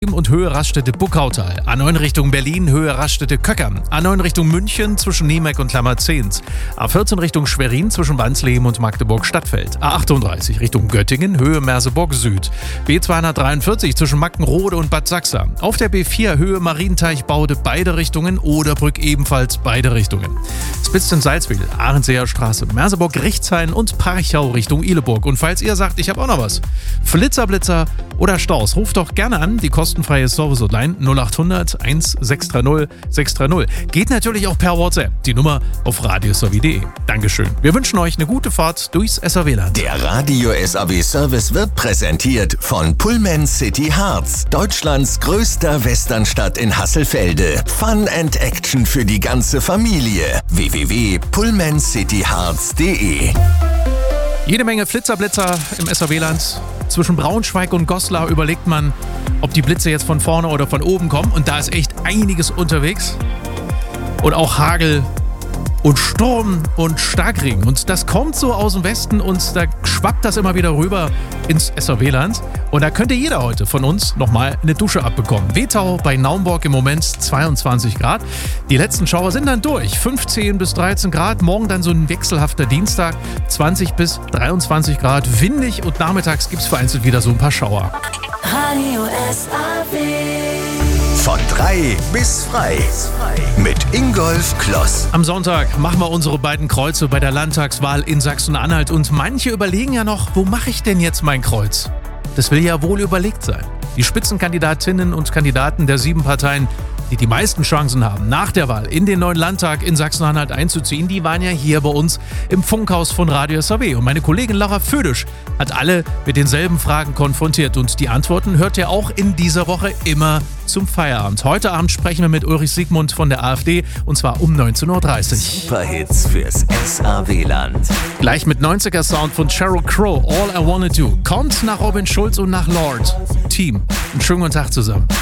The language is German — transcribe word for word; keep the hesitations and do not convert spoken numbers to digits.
und Höhe Raststätte Buckautal. A neun Richtung Berlin, Höhe Raststätte Köckern. A neun Richtung München zwischen Niemek und Klammerzehns. A vierzehn Richtung Schwerin zwischen Wansleben und Magdeburg-Stadtfeld. A achtunddreißig Richtung Göttingen, Höhe Merseburg Süd. B zweihundertdreiundvierzig zwischen Mackenrode und Bad Sachsa. Auf der B vier Höhe Marienteich-Baude beide Richtungen, Oderbrück ebenfalls beide Richtungen. Spitzen-Salzwedel, Ahrenseer Straße, Merseburg-Richtshain und Parchau Richtung Ihleburg. Und falls ihr sagt, ich habe auch noch was, Flitzer-Blitzer oder Staus, ruft doch gerne an, die kostenfreie Service-Hotline null acht hundert eins sechs drei null sechs drei null. Geht natürlich auch per WhatsApp, die Nummer auf radiosw punkt de. Dankeschön. Wir wünschen euch eine gute Fahrt durchs S A W-Land. Der Radio S A W-Service wird präsentiert von Pullman City Harz, Deutschlands größter Westernstadt in Hasselfelde. Fun and Action für die ganze Familie. w w w punkt pullman city harz punkt de. Jede Menge Flitzerblitzer im S A W-Land. Zwischen Braunschweig und Goslar überlegt man, ob die Blitze jetzt von vorne oder von oben kommen. Und da ist echt einiges unterwegs. Und auch Hagel und Sturm und Starkregen. Und das kommt so aus dem Westen und da schwappt das immer wieder rüber ins S A W-Land. Und da könnte jeder heute von uns nochmal eine Dusche abbekommen. Wetau bei Naumburg im Moment zweiundzwanzig Grad. Die letzten Schauer sind dann durch. fünfzehn bis dreizehn Grad. Morgen dann so ein wechselhafter Dienstag. zwanzig bis dreiundzwanzig Grad. Windig und nachmittags gibt es vereinzelt wieder so ein paar Schauer. Radio S A W. Von drei bis frei. Mit Ingolf Kloss. Am Sonntag machen wir unsere beiden Kreuze bei der Landtagswahl in Sachsen-Anhalt. Und manche überlegen ja noch, wo mache ich denn jetzt mein Kreuz? Das will ja wohl überlegt sein. Die Spitzenkandidatinnen und Kandidaten der sieben Parteien, die die meisten Chancen haben, nach der Wahl in den neuen Landtag in Sachsen-Anhalt einzuziehen, die waren ja hier bei uns im Funkhaus von Radio S A W. Und meine Kollegin Laura Födisch hat alle mit denselben Fragen konfrontiert. Und die Antworten hört ihr auch in dieser Woche immer zum Feierabend. Heute Abend sprechen wir mit Ulrich Siegmund von der AfD und zwar um neunzehn Uhr dreißig. Superhits fürs S A W-Land. Gleich mit neunziger Sound von Sheryl Crow, All I Wanna Do. Kommt nach Robin Schulz und nach Lord. Team, einen schönen guten Tag zusammen.